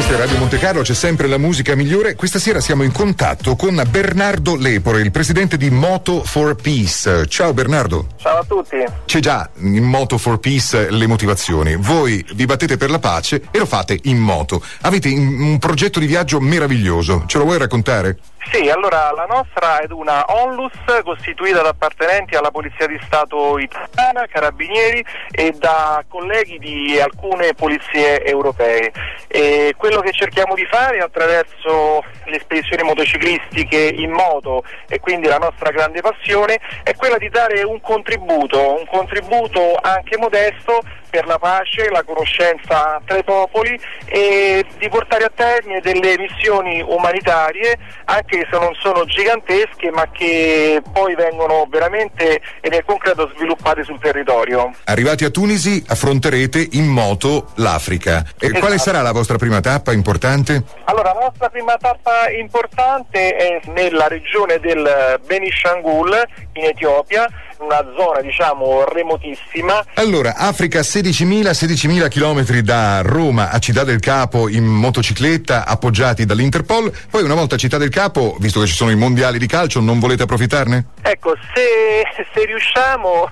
Questa è Radio Monte Carlo, c'è sempre la musica migliore. Questa sera siamo in contatto con Bernardo Lepore, il presidente di Moto for Peace. Ciao Bernardo. Ciao a tutti. C'è già in Moto for Peace le motivazioni. Voi vi battete per la pace e lo fate in moto. Avete un progetto di viaggio meraviglioso. Ce lo vuoi raccontare? Sì, allora la nostra è una onlus costituita da appartenenti alla Polizia di Stato italiana, carabinieri e da colleghi di alcune polizie europee. E quello che cerchiamo di fare attraverso le spedizioni motociclistiche in moto, e quindi la nostra grande passione, è quella di dare un contributo anche modesto per la pace, la conoscenza tra i popoli e di portare a termine delle missioni umanitarie, anche se non sono gigantesche, ma che poi vengono veramente e nel concreto sviluppate sul territorio. Arrivati a Tunisi affronterete in moto l'Africa. E esatto. Quale sarà la vostra prima tappa importante? Allora, la nostra prima tappa importante è nella regione del Benishangul, in Etiopia, una zona diciamo remotissima. Allora, Africa, 16.000 chilometri da Roma a Città del Capo in motocicletta, appoggiati dall'Interpol. Poi una volta a Città del Capo, visto che ci sono i mondiali di calcio, non volete approfittarne? Ecco, se riusciamo,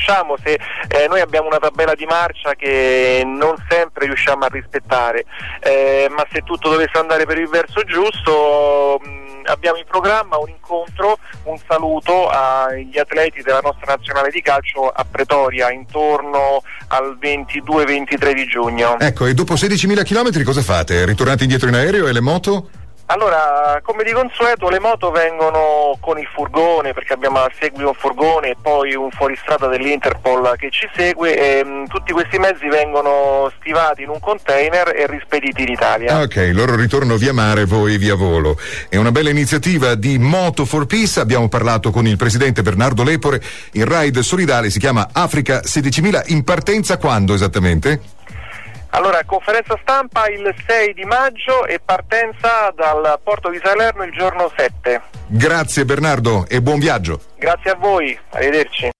noi abbiamo una tabella di marcia che non sempre riusciamo a rispettare, ma se tutto dovesse andare per il verso giusto, abbiamo in programma un incontro, un saluto agli atleti della nostra nazionale di calcio a Pretoria intorno al 22-23 di giugno. Ecco, e dopo 16.000 chilometri cosa fate? Ritornate indietro in aereo e le moto? Allora, come di consueto, le moto vengono con il furgone, perché abbiamo al seguito un furgone e poi un fuoristrada dell'Interpol che ci segue, e tutti questi mezzi vengono stivati in un container e rispediti in Italia. Ok, loro ritorno via mare, voi via volo. È una bella iniziativa di Moto for Peace. Abbiamo parlato con il presidente Bernardo Lepore. Il ride solidale si chiama Africa 16.000. In partenza quando esattamente? Allora, conferenza stampa il 6 di maggio e partenza dal porto di Salerno il giorno 7. Grazie Bernardo e buon viaggio. Grazie a voi, arrivederci.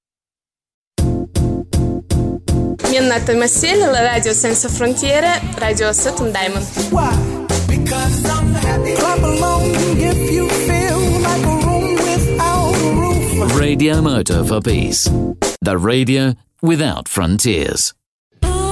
Miannetta Massiel, la Radio Senza Frontiere, Radio Saturn Diamond. Radio Moto for Peace, the radio without frontiers.